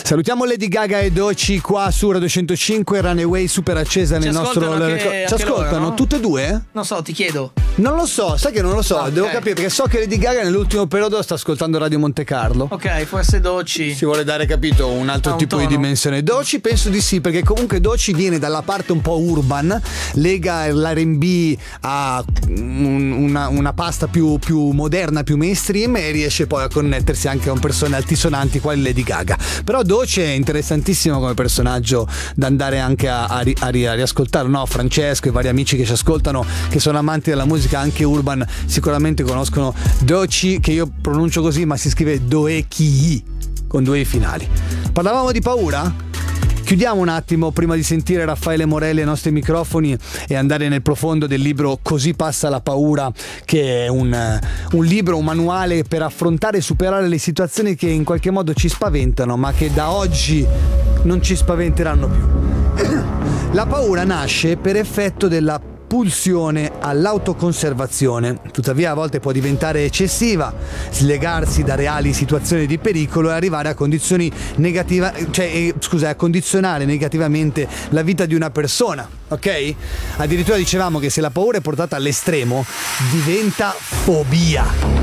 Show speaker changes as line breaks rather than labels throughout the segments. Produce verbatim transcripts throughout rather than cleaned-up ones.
Salutiamo Lady Gaga e Doechii qua su Radio centocinque, Runaway super accesa nel
Ci
nostro
ascoltano anche-
Ci
anche
ascoltano
loro, no?
tutte e due?
Non so, ti chiedo.
Non lo so, sai che non lo so,
Ah,
devo
ok.
capire perché so che Lady Gaga nell'ultimo periodo sta ascoltando Radio Monte Carlo.
Ok, forse Doechii.
Si vuole dare, capito, un altro
Ah, un
tipo di
tono.
dimensione. Doechii penso di sì, perché comunque Doechii viene dalla parte un po' urban, lega l'R and B a un- una, una pasta più, più moderna, più mainstream, e riesce poi a connettersi anche con persone altisonanti quali Lady Gaga. Però Doechii è interessantissimo come personaggio da andare anche a, a, ri- a ri- a riascoltare, no? Francesco e vari amici che ci ascoltano, che sono amanti della musica anche urban, sicuramente conoscono Doechii, che io pronuncio così ma si scrive Doechii con due i finali. Parlavamo di paura? Chiudiamo un attimo prima di sentire Raffaele Morelli ai nostri microfoni e andare nel profondo del libro Così passa la paura, che è un, un libro, un manuale per affrontare e superare le situazioni che in qualche modo ci spaventano, ma che da oggi non ci spaventeranno più. La paura nasce per effetto della pulsione all'autoconservazione, tuttavia a volte può diventare eccessiva, slegarsi da reali situazioni di pericolo e arrivare a condizioni negative, cioè eh, scusa, a condizionare negativamente la vita di una persona, ok? Addirittura dicevamo che se la paura è portata all'estremo diventa fobia.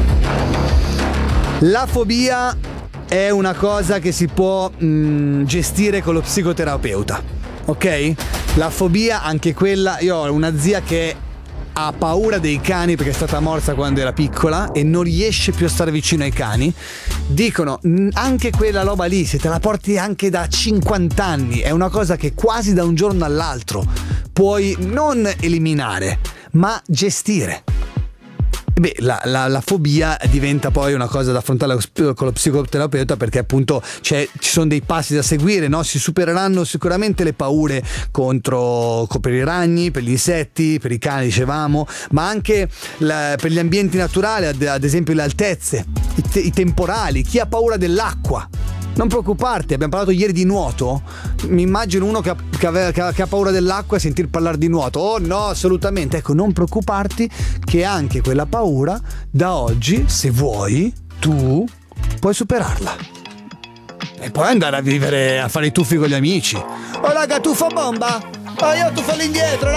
La fobia è una cosa che si può mh, gestire con lo psicoterapeuta, ok? La fobia, anche quella, io ho una zia che ha paura dei cani perché è stata morsa quando era piccola e non riesce più a stare vicino ai cani. Dicono, mh, anche quella roba lì, se te la porti anche da cinquanta anni, è una cosa che quasi da un giorno all'altro puoi non eliminare, ma gestire. Beh, la, la, la fobia diventa poi una cosa da affrontare con lo psicoterapeuta, perché appunto c'è, ci sono dei passi da seguire, no? Si supereranno sicuramente le paure contro per i ragni, per gli insetti, per i cani dicevamo, ma anche la, per gli ambienti naturali, ad, ad esempio le altezze, i, te, i temporali, chi ha paura dell'acqua. Non preoccuparti, abbiamo parlato ieri di nuoto. Mi immagino uno che ha, che aveva, che ha, che ha paura dell'acqua e sentir parlare di nuoto. Oh no, assolutamente. Ecco, non preoccuparti, che anche quella paura da oggi, se vuoi, tu puoi superarla. E poi andare a vivere, a fare i tuffi con gli amici. Oh raga, tuffo bomba! Oh io tuffo all'indietro!